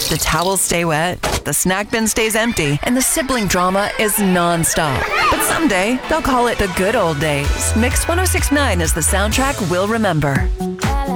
The towels stay wet, the snack bin stays empty, and the sibling drama is nonstop. But someday, they'll call it the good old days. Mix 1069 is the soundtrack we'll remember.